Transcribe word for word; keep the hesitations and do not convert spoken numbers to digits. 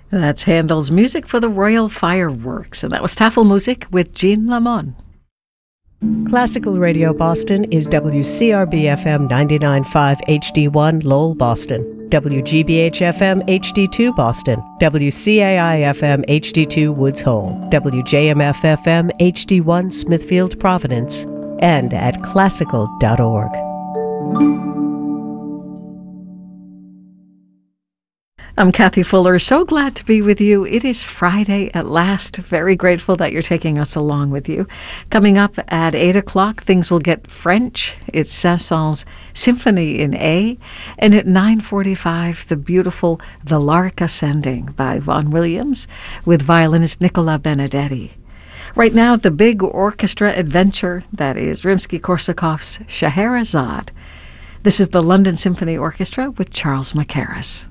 That's Handel's music for the Royal Fireworks, and that was Tafelmusik with Jean Lamont. Classical Radio Boston is W C R B F M ninety-nine point five H D one Lowell, Boston, W G B H F M H D two Boston, W C A I F M H D two Woods Hole, W J M F F M H D one Smithfield, Providence, and at classical dot org. I'm Kathy Fuller. So glad to be with you. It is Friday at last. Very grateful that you're taking us along with you. Coming up at eight o'clock, things will get French. It's Saint-Saëns Symphony in A. And at nine forty-five, the beautiful The Lark Ascending by Vaughan Williams with violinist Nicola Benedetti. Right now, the big orchestra adventure, that is Rimsky-Korsakov's Scheherazade. This is the London Symphony Orchestra with Charles Mackerras.